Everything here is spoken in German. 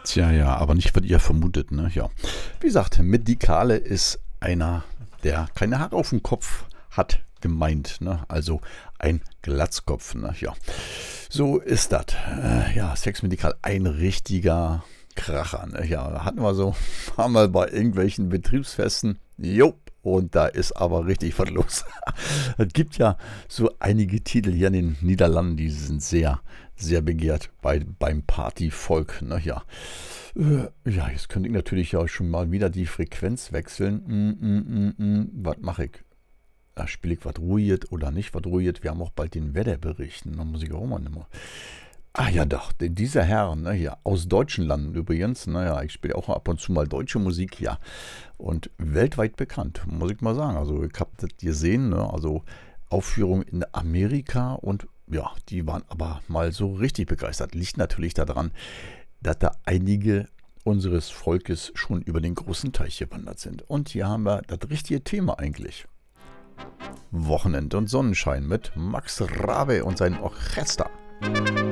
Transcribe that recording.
Tja, ja, aber nicht, was ihr vermutet, ne? Ja. Wie gesagt, mit Dikale ist einer, der keine Haare auf dem Kopf hat, gemeint, ne? Also ein Glatzkopf, ne? Ja. So ist das. Ja, Sex mit Dikal, ein richtiger Kracher, ne? Ja, hatten wir so, waren wir bei irgendwelchen Betriebsfesten. Jo. Und da ist aber richtig was los. Es gibt ja so einige Titel hier in den Niederlanden, die sind sehr, sehr begehrt beim Partyvolk. Ne? Ja. Ja, jetzt könnte ich natürlich ja schon mal wieder die Frequenz wechseln. Was mache ich? Spiele ich was ruhiges oder nicht was ruhiges? Wir haben auch bald den Wetterbericht. Da muss ich auch mal nehmen. Ah ja doch, dieser Herr, ne, hier, aus deutschen Landen übrigens, naja, ich spiele auch ab und zu mal deutsche Musik, ja, und weltweit bekannt, muss ich mal sagen. Also ich habe das gesehen, ne, also Aufführungen in Amerika und ja, die waren aber mal so richtig begeistert. Liegt natürlich daran, dass da einige unseres Volkes schon über den großen Teich gewandert sind. Und hier haben wir das richtige Thema eigentlich. Wochenend und Sonnenschein mit Max Rabe und seinem Orchester.